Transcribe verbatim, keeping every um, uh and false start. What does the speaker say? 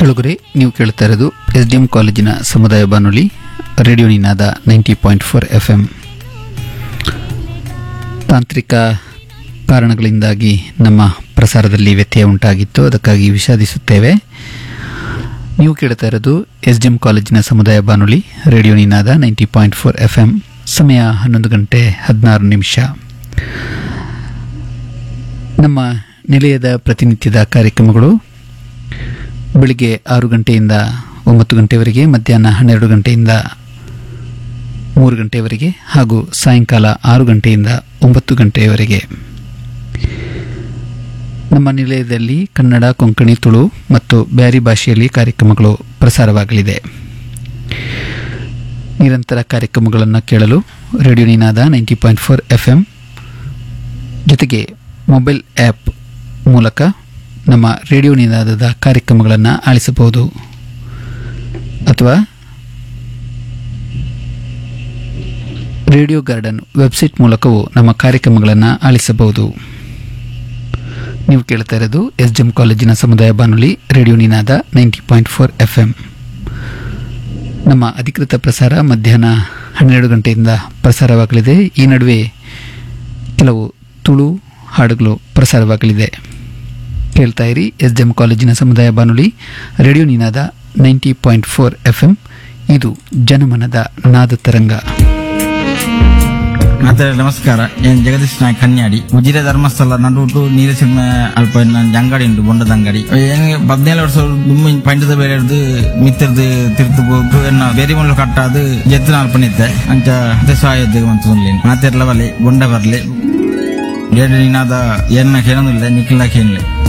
ಕೆಳಗರೆ ನೀವು ಕೇಳ್ತಾ ಇರೋದು ಎಸ್ ಡಿ ಎಂ ಕಾಲೇಜಿನ ಸಮುದಾಯ ಬಾನುಲಿ ರೇಡಿಯೋ ನಿನಾದ ninety point four F M. ತಾಂತ್ರಿಕ ಕಾರಣಗಳಿಂದಾಗಿ ನಮ್ಮ ಪ್ರಸಾರದಲ್ಲಿ ವ್ಯತ್ಯಯ ಉಂಟಾಗಿತ್ತು, ಅದಕ್ಕಾಗಿ ವಿಷಾದಿಸುತ್ತೇವೆ. ನೀವು ಕೇಳ್ತಾ ಇರೋದು ಎಸ್ ಡಿ ಎಂ ಕಾಲೇಜಿನ ಸಮುದಾಯ ಬಾನುಲಿ ರೇಡಿಯೋ ನಿನಾದ ninety point four F M. ಸಮಯ ಹನ್ನೊಂದು ಗಂಟೆ ಹದಿನಾರು ನಿಮಿಷ. ನಮ್ಮ ನಿಲಯದ ಪ್ರತಿನಿತ್ಯದ ಕಾರ್ಯಕ್ರಮಗಳು ಬೆಳಿಗ್ಗೆ ಆರು ಗಂಟೆಯಿಂದ ಒಂಬತ್ತು ಗಂಟೆವರೆಗೆ, ಮಧ್ಯಾಹ್ನ ಹನ್ನೆರಡು ಗಂಟೆಯಿಂದ ಮೂರು ಗಂಟೆಯವರೆಗೆ ಹಾಗೂ ಸಾಯಂಕಾಲ ಆರು ಗಂಟೆಯಿಂದ ಒಂಬತ್ತು ಗಂಟೆಯವರೆಗೆ. ನಮ್ಮ ನಿಲಯದಲ್ಲಿ ಕನ್ನಡ, ಕೊಂಕಣಿ, ತುಳು ಮತ್ತು ಬ್ಯಾರಿ ಭಾಷೆಯಲ್ಲಿ ಕಾರ್ಯಕ್ರಮಗಳು ಪ್ರಸಾರವಾಗಲಿದೆ. ನಿರಂತರ ಕಾರ್ಯಕ್ರಮಗಳನ್ನು ಕೇಳಲು ರೇಡಿಯೋ ನಿನಾದ ninety point four F M ಜೊತೆಗೆ ಮೊಬೈಲ್ ಆ್ಯಪ್ ಮೂಲಕ ನಮ್ಮ ರೇಡಿಯೋ ನಿನಾದದ ಕಾರ್ಯಕ್ರಮಗಳನ್ನು ಆಲಿಸಬಹುದು ಅಥವಾ ರೇಡಿಯೋ ಗಾರ್ಡನ್ ವೆಬ್ಸೈಟ್ ಮೂಲಕವೂ ನಮ್ಮ ಕಾರ್ಯಕ್ರಮಗಳನ್ನು ಆಲಿಸಬಹುದು. ನೀವು ಕೇಳ್ತಾ ಇರೋದು ಎಸ್ ಡಿ ಎಂ ಕಾಲೇಜಿನ ಸಮುದಾಯ ಬಾನುಲಿ ರೇಡಿಯೋ ನಿನಾದ ninety point four F M. ನಮ್ಮ ಅಧಿಕೃತ ಪ್ರಸಾರ ಮಧ್ಯಾಹ್ನ ಹನ್ನೆರಡು ಗಂಟೆಯಿಂದ ಪ್ರಸಾರವಾಗಲಿದೆ. ಈ ನಡುವೆ ಕೆಲವು ತುಳು ಹಾಡುಗಳು ಪ್ರಸಾರವಾಗಲಿದೆ. ಕೇಳ್ತಾ ಇರಿ ಎಸ್ ಡಿ ಎಂ ಕಾಲೇಜಿನ ಸಮುದಾಯ ಬಾನುಲಿ ರೇಡಿಯೋ ನಿನಾದ ninety point four F M. ಇದು ಜನಮನದ ನಾದ ತರಂಗ. ಮಾತರೆ ನಮಸ್ಕಾರ. ಏನ್ ಜಗದೀಶ್ ನಾಯಕ್ ಕನ್ಯಾಡಿ ಉಜಿರೆ ಧರ್ಮಸ್ಥಳ ನಡುಟು ನೀರು ಸಿನಿಮಾ ಅಲ್ಪ ಅಂಗಡಿ ಉಂಟು ಬೊಂಡದ ಅಂಗಡಿ. ಏನ್ ಹದಿನೇಳು ವರ್ಷ ದುಮ್ಮಿ ಪಂಡದ ಬೇರೆ ಹಿಡ್ದು ಮಿತ್ರದು ತಿರ್ತು ಹೋಗ್ತು ಎನ್ನ ಬೇರೆ ಮುಳ್ಳು ಕಟ್ಟಾದು ಎತ್ತು ನಾಲ್ಕು ಪಣಿದ್ದೆ ಅಂಚ ದೇಶಾಯೋದ್ಯ ಅಂತ ಮಾತೆರ್ಲ ಬಲೆ ಬೊಂಡ ಬರ್ಲಿ ರೇಡಿಯೋ ನಿನಾದ ಏನ ಕೇಳೋದಿಲ್ಲ ನಿಖಿಲ ಕೇಳಲಿ.